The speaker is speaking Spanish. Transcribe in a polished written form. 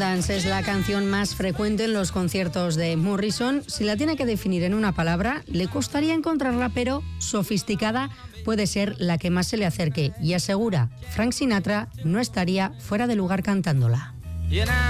Dance es la canción más frecuente en los conciertos de Morrison. Si la tiene que definir en una palabra, le costaría encontrarla, pero sofisticada puede ser la que más se le acerque. Y asegura, Frank Sinatra no estaría fuera de lugar cantándola.